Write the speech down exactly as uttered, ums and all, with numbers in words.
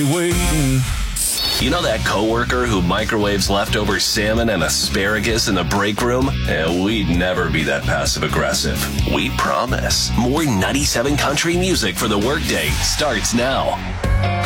Waiting. You know that coworker who microwaves leftover salmon and asparagus in the break room? Eh, we'd never be that passive-aggressive. We promise. More ninety-seven Country music for the workday starts now.